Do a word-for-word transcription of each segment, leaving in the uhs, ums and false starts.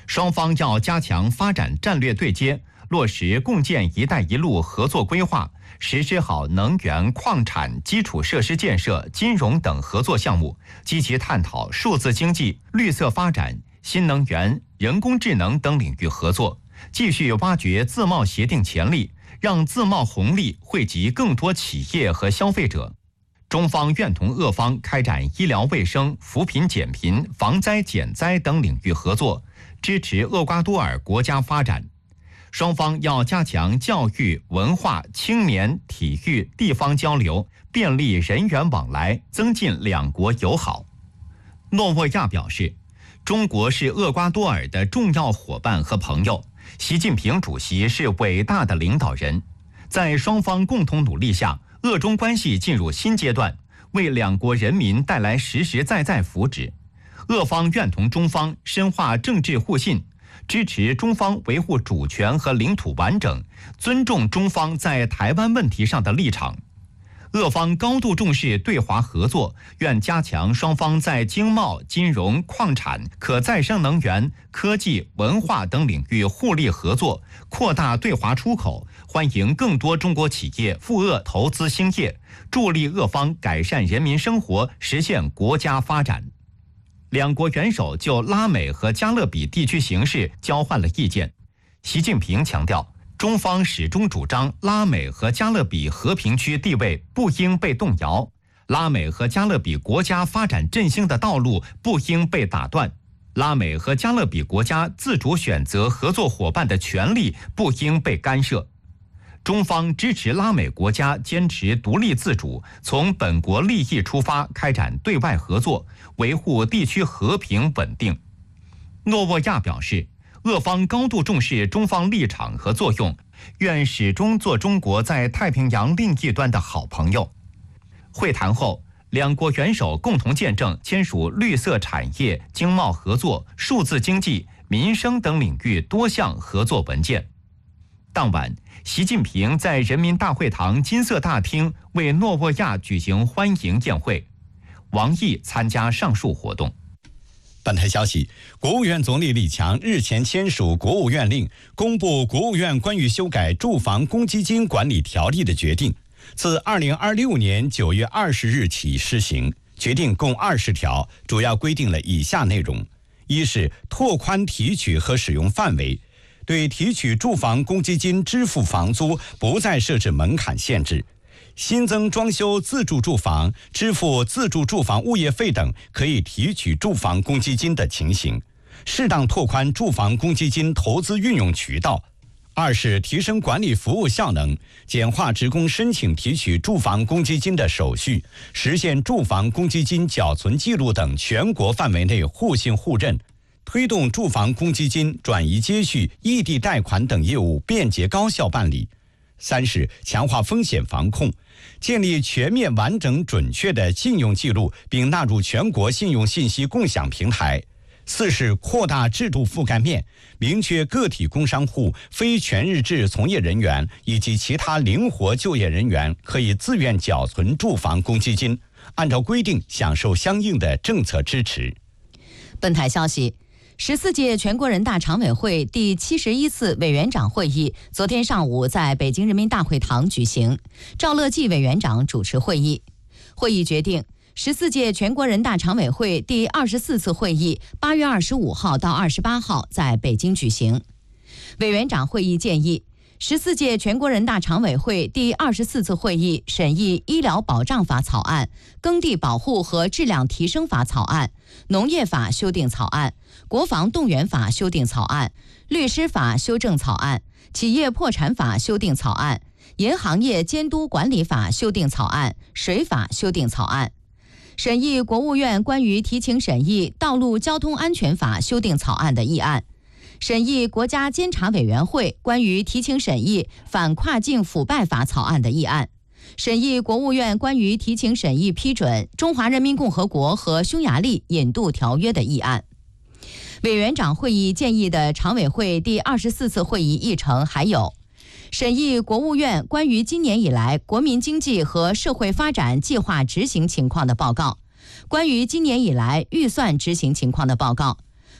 双方要加强发展战略对接，落实共建“一带一路”合作规划，实施好能源、矿产、基础设施建设、金融等合作项目，积极探讨数字经济、绿色发展、新能源、人工智能等领域合作，继续挖掘自贸协定潜力，让自贸红利惠及更多企业和消费者。中方愿同俄方开展医疗卫生、扶贫减贫、防灾减灾等领域合作，支持厄瓜多尔国家发展。双方要加强教育、文化、青年、体育、地方交流，便利人员往来，增进两国友好。诺沃亚表示，中国是厄瓜多尔的重要伙伴和朋友，习近平主席是伟大的领导人。在双方共同努力下，俄中关系进入新阶段，为两国人民带来实实在在福祉。俄方愿同中方深化政治互信，支持中方维护主权和领土完整，尊重中方在台湾问题上的立场。俄方高度重视对华合作，愿加强双方在经贸、金融、矿产、可再生能源、科技、文化等领域互利合作，扩大对华出口，欢迎更多中国企业赴俄投资兴业，助力俄方改善人民生活，实现国家发展。两国元首就拉美和加勒比地区形势交换了意见。习近平强调，中方始终主张拉美和加勒比和平区地位不应被动摇，拉美和加勒比国家发展振兴的道路不应被打断，拉美和加勒比国家自主选择合作伙伴的权利不应被干涉。中方支持拉美国家坚持独立自主，从本国利益出发开展对外合作，维护地区和平稳定。诺沃亚表示，俄方高度重视中方立场和作用，愿始终做中国在太平洋另一端的好朋友。会谈后，两国元首共同见证签署绿色产业、经贸合作、数字经济、民生等领域多项合作文件。当晚，习近平在人民大会堂金色大厅为诺沃亚举行欢迎宴会，王毅参加上述活动。 本台消息，国务院总理李强日前签署国务院令，公布国务院关于修改住房公积金管理条例的决定，自二零二六年九月二十日起施行。决定共二十条，主要规定了以下内容：一是拓宽提取和使用范围，对提取住房公积金支付房租不再设置门槛限制。新增装修自住住房、支付自住住房物业费等可以提取住房公积金的情形，适当拓宽住房公积金投资运用渠道。二是提升管理服务效能，简化职工申请提取住房公积金的手续，实现住房公积金缴存记录等全国范围内互信互认，推动住房公积金转移接续、异地贷款等业务便捷高效办理。三是强化风险防控，建立全面完整准确的信用记录，并纳入全国信用信息共享平台。四是扩大制度覆盖面，明确个体工商户、非全日制从业人员以及其他灵活就业人员可以自愿缴存住房公积金，按照规定享受相应的政策支持。 本台消息，十四届全国人大常委会第七十一次委员长会议昨天上午在北京人民大会堂举行，赵乐际委员长主持会议。会议决定，十四届全国人大常委会第二十四次会议八月二十五号到二十八号在北京举行。委员长会议建议，十四届全国人大常委会第二十四次会议审议《医疗保障法》草案、《耕地保护和质量提升法》草案、《农业法》修订草案、《国防动员法》修订草案、《律师法》修正草案、《企业破产法》修订草案、《银行业监督管理法》修订草案、《水法》修订草案。审议国务院关于提请审议《道路交通安全法》修订草案的议案，审议国家监察委员会关于提请审议《反跨境腐败法》草案的议案，审议国务院关于提请审议批准《中华人民共和国和匈牙利引渡条约》的议案。委员长会议建议的常委会第二十四次会议议程还有：审议国务院关于今年以来国民经济和社会发展计划执行情况的报告，关于今年以来预算执行情况的报告，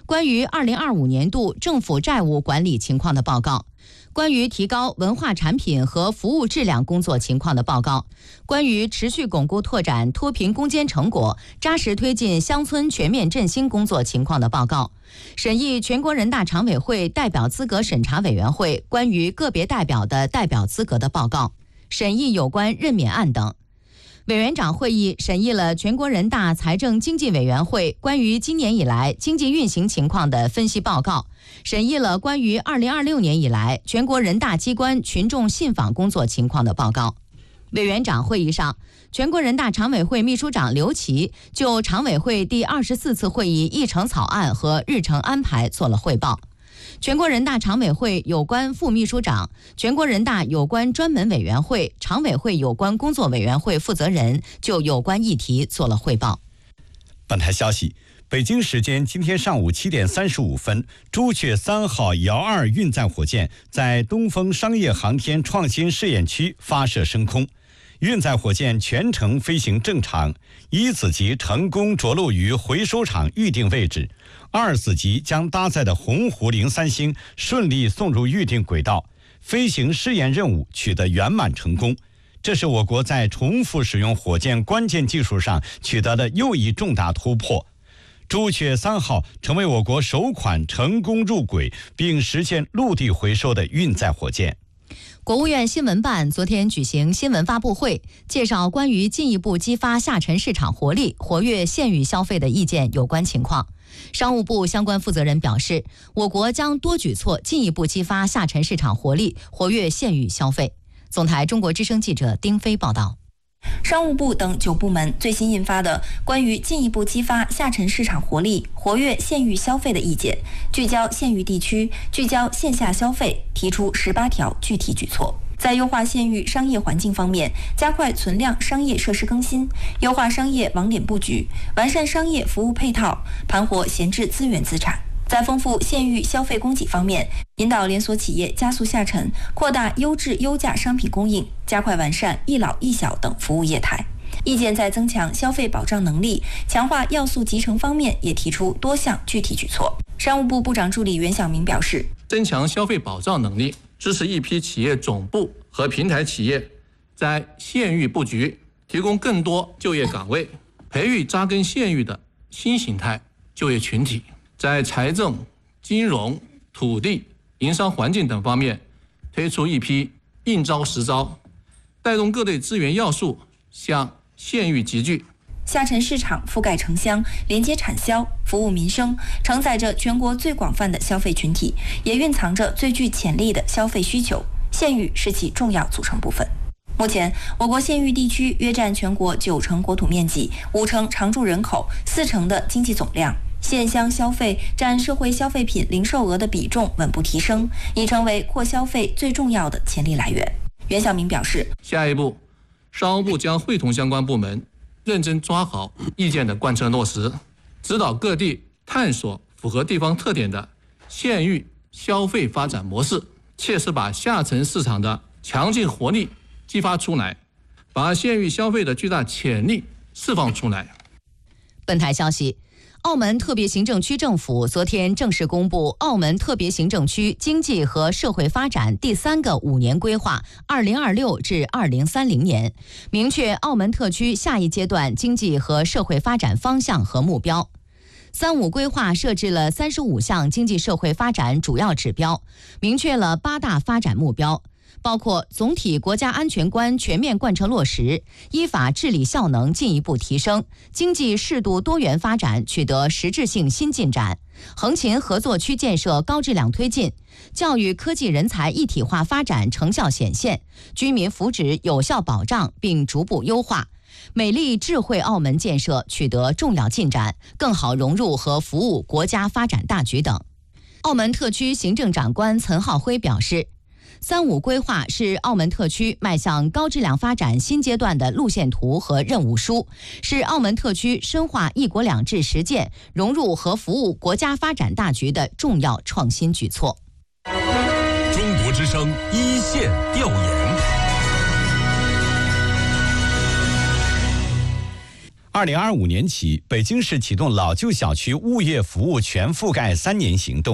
关于二零二五年度政府债务管理情况的报告，关于提高文化产品和服务质量工作情况的报告，关于持续巩固拓展脱贫攻坚成果，扎实推进乡村全面振兴工作情况的报告，审议全国人大常委会代表资格审查委员会关于个别代表的代表资格的报告，审议有关任免案等。委员长会议审议了全国人大财政经济委员会关于今年以来经济运行情况的分析报告，审议了关于二零二六年以来全国人大机关群众信访工作情况的报告。委员长会议上，全国人大常委会秘书长刘奇就常委会第二十四次会议议程草案和日程安排做了汇报。全国人大常委会有关副秘书长、全国人大有关专门委员会、常委会有关工作委员会负责人就有关议题做了汇报。 本台消息，北京时间今天上午七点三十五分，朱雀三号遥二运载火箭在东风商业航天创新试验区发射升空。运载火箭全程飞行正常，一子级成功着陆于回收场预定位置，二子级将搭载的鸿鹄零三星顺利送入预定轨道，飞行试验任务取得圆满成功。这是我国在重复使用火箭关键技术上取得的又一重大突破。朱雀三号成为我国首款成功入轨并实现陆地回收的运载火箭。 国务院新闻办昨天举行新闻发布会，介绍关于进一步激发下沉市场活力、活跃县域消费的意见有关情况。商务部相关负责人表示，我国将多举措进一步激发下沉市场活力，活跃县域消费。总台中国之声记者丁飞报道。 商务部等九部门最新印发的关于进一步激发下沉市场活力、活跃县域消费的意见，聚焦县域地区，聚焦线下消费，提出十八条具体举措。在优化县域商业环境方面，加快存量商业设施更新，优化商业网点布局，完善商业服务配套，盘活闲置资源资产。在丰富县域消费供给方面，引导连锁企业加速下沉，扩大优质优价商品供应，加快完善一老一小等服务业态。意见在增强消费保障能力、强化要素集成方面也提出多项具体举措。商务部部长助理袁晓明表示， 增强消费保障能力，支持一批企业总部和平台企业在县域布局，提供更多就业岗位，培育扎根县域的新形态就业群体。在财政、金融、土地、营商环境等方面推出一批应招实招，带动各类资源要素向县域集聚。 下沉市场覆盖城乡，连接产销，服务民生，承载着全国最广泛的消费群体，也蕴藏着最具潜力的消费需求。县域是其重要组成部分。目前，我国县域地区约占全国九成国土面积、五成常住人口、四成的经济总量。县乡消费占社会消费品零售额的比重稳步提升，已成为扩消费最重要的潜力来源。袁晓明表示， 下一步，商务部将会同相关部门认真抓好意见的贯彻落实，指导各地探索符合地方特点的县域消费发展模式，切实把下沉市场的强劲活力激发出来，把县域消费的巨大潜力释放出来。 本台消息，澳门特别行政区政府昨天正式公布澳门特别行政区经济和社会发展第三个五年规划二零二六至二零三零年，明确澳门特区下一阶段经济和社会发展方向和目标。三五规划设置了三十五项经济社会发展主要指标，明确了八大发展目标，包括总体国家安全观全面贯彻落实，依法治理效能进一步提升，经济适度多元发展取得实质性新进展，横琴合作区建设高质量推进，教育科技人才一体化发展成效显现，居民福祉有效保障并逐步优化，美丽智慧澳门建设取得重要进展，更好融入和服务国家发展大局等。澳门特区行政长官岑浩辉表示，三五规划是澳门特区迈向高质量发展新阶段的路线图和任务书，是澳门特区深化一国两制实践、融入和服务国家发展大局的重要创新举措。 中国之声一线调研。 二零二五年起，北京市启动老旧小区物业服务全覆盖三年行动。